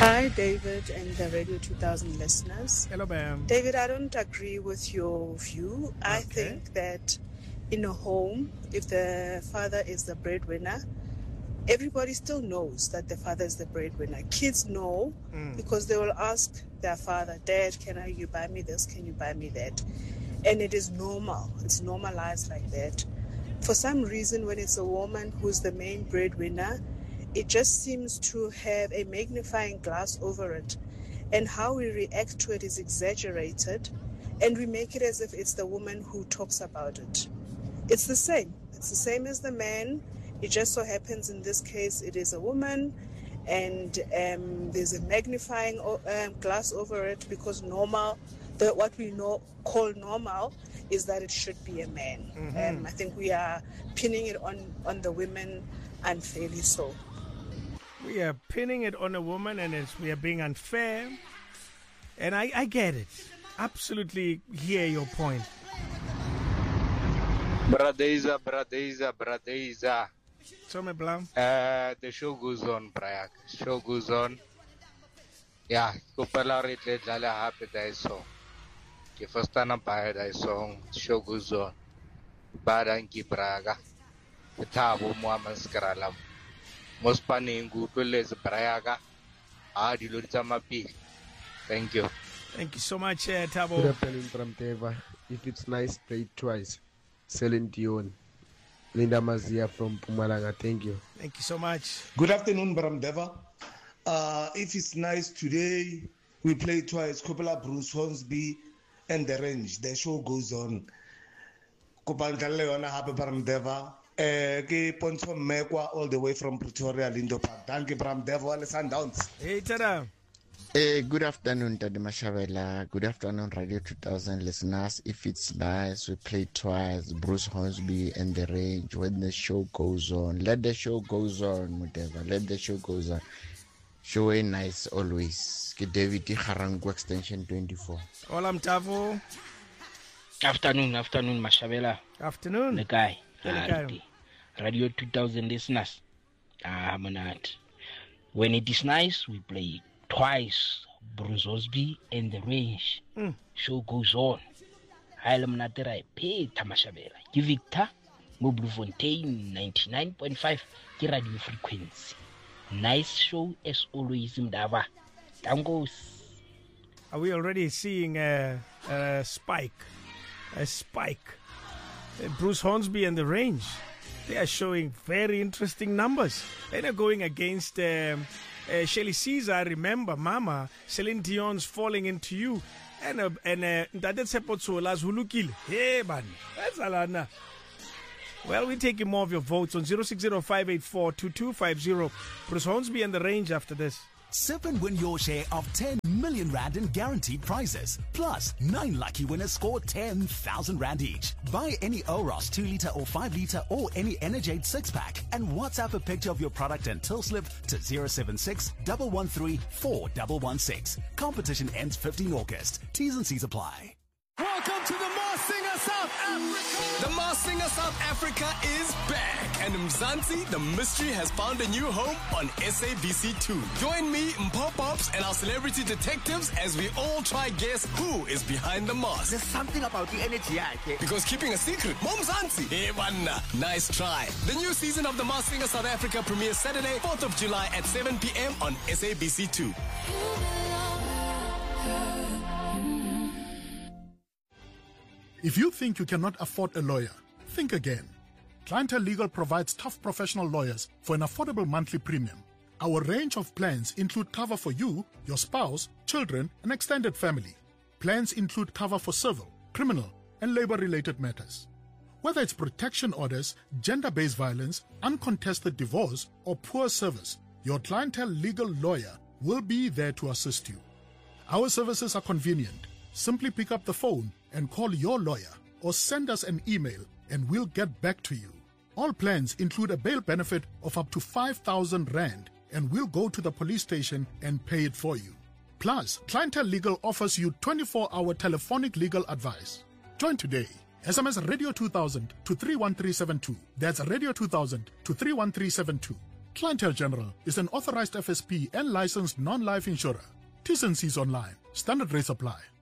Hi, David and the Radio 2000 listeners. Hello, ma'am. David, I don't agree with your view. I think that in a home, if the father is the breadwinner, everybody still knows that the father is the breadwinner. Kids know because they will ask their father, Dad, can you buy me this? Can you buy me that? And it is normal. It's normalized like that. For some reason, when it's a woman who's the main breadwinner, it just seems to have a magnifying glass over it. And how we react to it is exaggerated. And we make it as if it's the woman who talks about it. It's the same. It's the same as the man. It just so happens in this case it is a woman. And there's a magnifying glass over it because what we call normal is that it should be a man. I think we are pinning it on the women unfairly so. We are pinning it on a woman and we are being unfair. And I get it. Absolutely hear your point. Bradeza. So, my Blam. The show goes on, Brayak. Show goes on. Yeah, Kupala Ritle Jala Happy Day song. Kifostana Paya Day song. Show goes on. Badanki Braga. The Tabu Muamans Karalam. Mospani Ngutules Brayaga. Adi Lutamapi. Thank you. Thank you so much, Tabo. Good afternoon from Teva. If it's nice, play it twice. Celine Dion. Linda Mazia from Pumalanga. Thank you. Thank you so much. Good afternoon, Bramdeva. If it's nice today, we play twice. Coppola, Bruce Hornsby, and The Range. The show goes on. Kopantaleona happy Bramdeva. Ke Poncho Mekwa all the way from Pretoria, Lindo Park. Thank you, Bramdeva and Sundowns. Hey, tada. Good afternoon, Tadi Mashavela. Good afternoon, Radio 2000 listeners. If it's nice, we play twice. Bruce Hornsby and The Range. When the show goes on, let the show goes on, whatever. Let the show goes on. Show ain't nice always. Ke David Harangu Extension 24. Hola, Mtavo. Afternoon, Mashavela. Afternoon. The guy. Radio 2000 listeners. Manat. When it is nice, we play twice. Bruce Hornsby and The Range. Show goes on. Haile Mnatera pay Tamashabela. Give Victor Mobile Fontaine 99.5 radio frequency. Nice show as always, Mdava. Tangos. Are we already seeing a spike? A spike. Bruce Hornsby and The Range. They are showing very interesting numbers. And they're going against Shelly Caesar. Remember, Mama, Celine Dion's Falling Into You. And Ndade Tshepotsola's Hulukile. Hey, man. That's Alana. Well, we're taking more of your votes on 060-584-2250. Bruce Hornsby and The Range after this. 7 win your share of 10 million rand in guaranteed prizes. Plus, 9 lucky winners score 10,000 rand each. Buy any Oros 2-litre or 5-litre or any Energade 6-pack and WhatsApp a picture of your product and till slip to 076-113-4116. Competition ends 15 August. T's and C's apply. Welcome to the Masked Singer South Africa. The Masked Singer South Africa is back, and Mzansi, the mystery, has found a new home on SABC2. Join me, Mpho Pops, and our celebrity detectives as we all try guess who is behind the mask. There's something about the energy, because keeping a secret, Mzansi. Hey, manna, nice try. The new season of the Masked Singer South Africa premieres Saturday, 4th of July at 7 p.m. on SABC2. If you think you cannot afford a lawyer, think again. Clientele Legal provides tough professional lawyers for an affordable monthly premium. Our range of plans include cover for you, your spouse, children, and extended family. Plans include cover for civil, criminal, and labor-related matters. Whether it's protection orders, gender-based violence, uncontested divorce, or poor service, your Clientele Legal lawyer will be there to assist you. Our services are convenient. Simply pick up the phone and call your lawyer or send us an email and we'll get back to you. All plans include a bail benefit of up to 5,000 rand and we'll go to the police station and pay it for you. Plus, Clientele Legal offers you 24-hour telephonic legal advice. Join today. SMS Radio 2000 to 31372. That's Radio 2000 to 31372. Clientele General is an authorized FSP and licensed non-life insurer. T's and C's online. Standard rates apply.